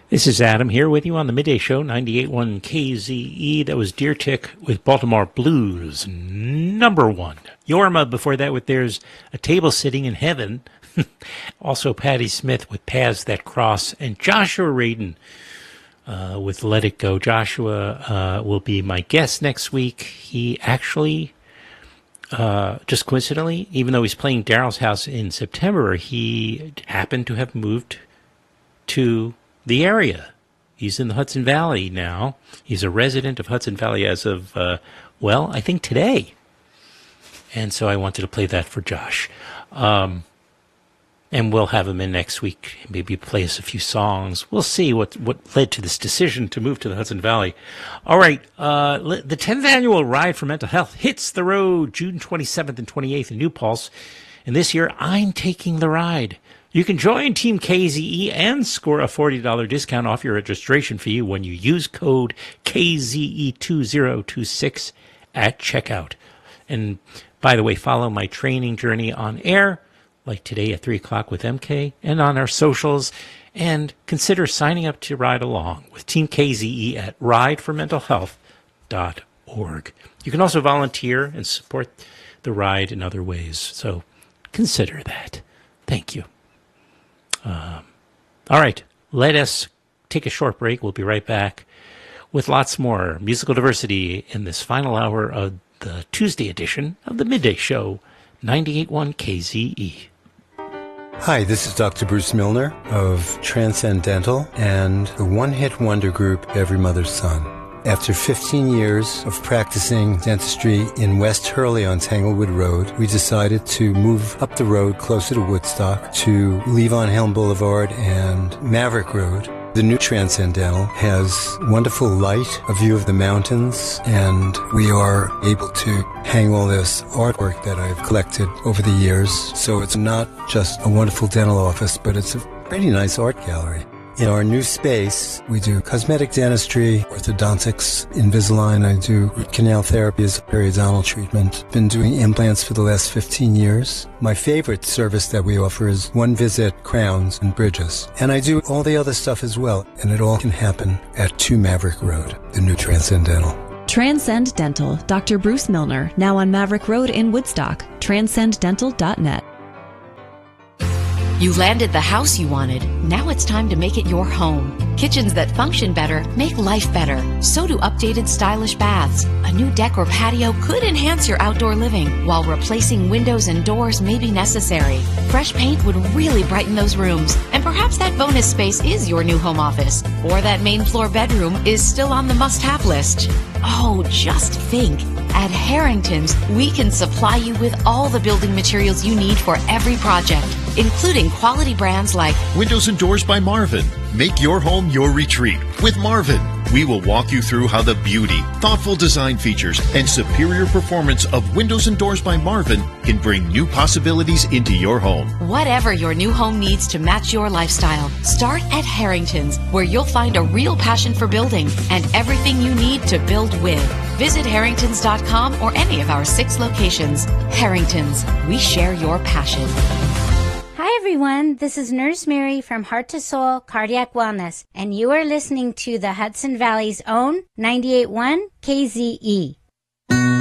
This is Adam here with you on the Midday Show, 98.1 KZE. That was Deer Tick with Baltimore Blues, number one. Yorma before that with There's a Table Sitting in Heaven. Also Patti Smith with Paths That Cross. And Joshua Radin with Let It Go. Joshua will be my guest next week. He actually, just coincidentally, even though he's playing Daryl's House in September, he happened to have moved to the area. He's in the Hudson Valley now. He's a resident of Hudson Valley as of, I think today. And so I wanted to play that for Josh. And we'll have him in next week, maybe play us a few songs. We'll see what led to this decision to move to the Hudson Valley. All right, the 10th annual Ride for Mental Health hits the road June 27th and 28th in New Paltz. And this year, I'm taking the ride. You can join Team KZE and score a $40 discount off your registration fee when you use code KZE2026 at checkout. And by the way, follow my training journey on air, like today at 3 o'clock with MK, and on our socials. And consider signing up to ride along with Team KZE at rideformentalhealth.org. You can also volunteer and support the ride in other ways. So consider that. Thank you. All right, let us take a short break. We'll be right back with lots more musical diversity in this final hour of the Tuesday edition of the Midday Show, 98.1 KZE. Hi, this is Dr. Bruce Milner of Transcendental and the one-hit wonder group Every Mother's Son. After 15 years of practicing dentistry in West Hurley on Tanglewood Road, we decided to move up the road closer to Woodstock to Levon Helm Boulevard and Maverick Road. The new Transcendental has wonderful light, a view of the mountains, and we are able to hang all this artwork that I've collected over the years. So it's not just a wonderful dental office, but it's a pretty nice art gallery. In our new space, we do cosmetic dentistry, orthodontics, Invisalign. I do root canal therapy as a periodontal treatment. Been doing implants for the last 15 years. My favorite service that we offer is one-visit crowns and bridges. And I do all the other stuff as well. And it all can happen at 2 Maverick Road, the new Transcendental. Transcend Dental, Dr. Bruce Milner, now on Maverick Road in Woodstock. TranscendDental.net. You landed the house you wanted. Now it's time to make it your home. Kitchens that function better make life better. So do updated stylish baths. A new deck or patio could enhance your outdoor living, while replacing windows and doors may be necessary. Fresh paint would really brighten those rooms. And perhaps that bonus space is your new home office, or that main floor bedroom is still on the must-have list. Oh, just think. At Harrington's, we can supply you with all the building materials you need for every project, including quality brands like Windows and Doors by Marvin. Make your home your retreat with Marvin. We will walk you through how the beauty, thoughtful design features, and superior performance of Windows and Doors by Marvin can bring new possibilities into your home. Whatever your new home needs to match your lifestyle, start at Harrington's, where you'll find a real passion for building and everything you need to build with. Visit harringtons.com or any of our 6 locations. Harringtons, we share your passion. Hi everyone, this is Nurse Mary from Heart to Soul Cardiac Wellness, and you are listening to the Hudson Valley's own 98.1 KZE.